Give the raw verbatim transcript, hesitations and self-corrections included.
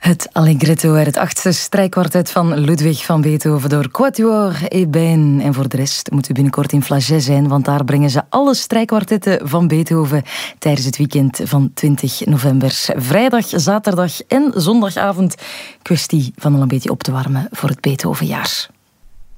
Het Allegretto uit het achtste strijkkwartet van Ludwig van Beethoven door Quatuor Ebène. En voor de rest moet u binnenkort in Flagey zijn, want daar brengen ze alle strijkkwartetten van Beethoven tijdens het weekend van twintig november. Vrijdag, zaterdag en zondagavond. Kwestie van al een beetje op te warmen voor het Beethovenjaar.